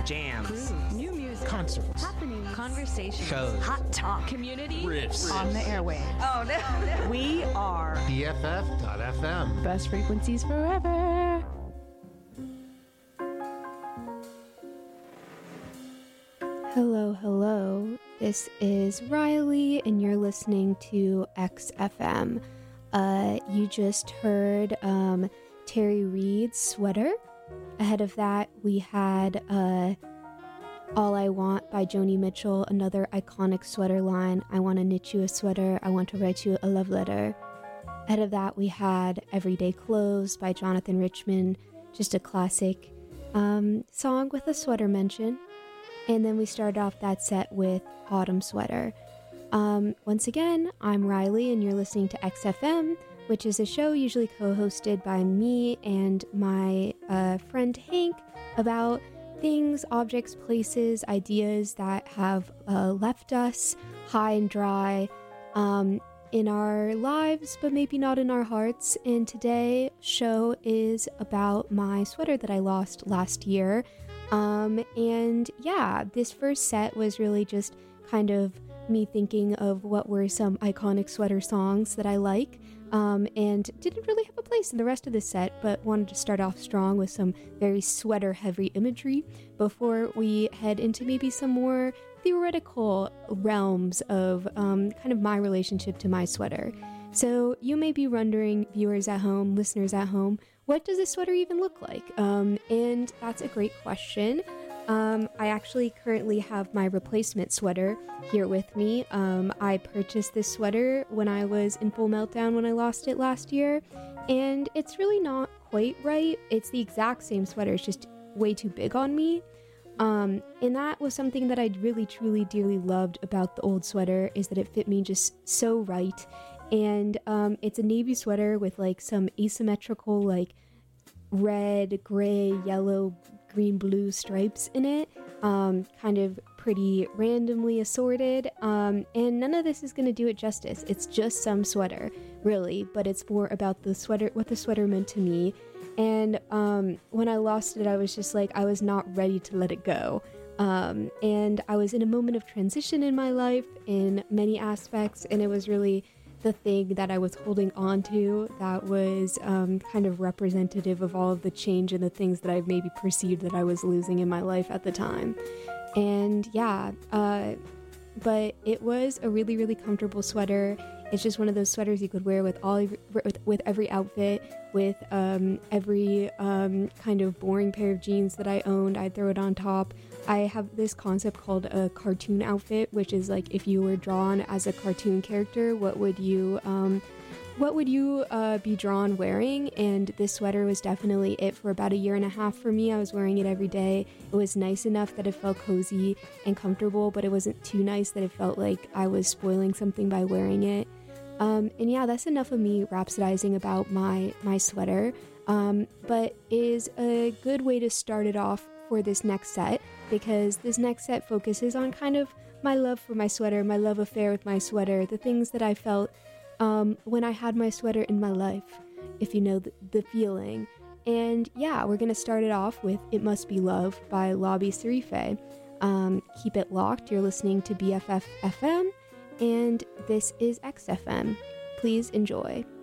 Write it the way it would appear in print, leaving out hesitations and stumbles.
jams, new music, concerts, happening, conversations, shows, hot talk, community, riffs on the airwaves. Oh no. We are BFF.FM. best frequencies forever. Hello. This is Riley, and you're listening to XFM. You just heard Terry Reid's Sweater. Ahead of that, we had All I Want by Joni Mitchell, another iconic sweater line. I want to knit you a sweater. I want to write you a love letter. Ahead of that, we had Everyday Clothes by Jonathan Richman, just a classic song with a sweater mention. And then we started off that set with Autumn Sweater. Once again, I'm Riley, and you're listening to XFM, which is a show usually co-hosted by me and my friend Hank about things, objects, places, ideas that have left us high and dry in our lives, but maybe not in our hearts. And today's show is about my sweater that I lost last year. And yeah, this first set was really just kind of me thinking of what were some iconic sweater songs that I like, and didn't really have a place in the rest of the set, but wanted to start off strong with some very sweater heavy imagery before we head into maybe some more theoretical realms of kind of my relationship to my sweater. So you may be wondering, viewers at home, listeners at home, what does this sweater even look like? And that's a great question. I actually currently have my replacement sweater here with me. I purchased this sweater when I was in full meltdown when I lost it last year, and it's really not quite right. It's the exact same sweater, it's just way too big on me. And that was something that I really, truly, dearly loved about the old sweater, is that it fit me just so right. And it's a navy sweater with like some asymmetrical like red, gray, yellow, green, blue stripes in it, kind of pretty randomly assorted, and none of this is going to do it justice. It's just some sweater, really, but it's more about the sweater, what the sweater meant to me. And when I lost it, I was just like, I was not ready to let it go. And I was in a moment of transition in my life in many aspects, and it was really the thing that I was holding on to that was kind of representative of all of the change and the things that I maybe perceived that I was losing in my life at the time. And yeah, but it was a really, really comfortable sweater. It's just one of those sweaters you could wear with with every outfit, with every kind of boring pair of jeans that I owned. I'd throw it on top. I have this concept called a cartoon outfit, which is like if you were drawn as a cartoon character, what would you be drawn wearing? And this sweater was definitely it for about 1.5 years for me. I was wearing it every day. It was nice enough that it felt cozy and comfortable, but it wasn't too nice that it felt like I was spoiling something by wearing it. And yeah, that's enough of me rhapsodizing about my sweater, but is a good way to start it off for this next set, because this next set focuses on kind of my love for my sweater, my love affair with my sweater, the things that I felt when I had my sweater in my life, if you know the feeling. And yeah, we're gonna start it off with It Must Be Love by Labi Sirife. Keep it locked, you're listening to BFF FM, and this is XFM. Please enjoy.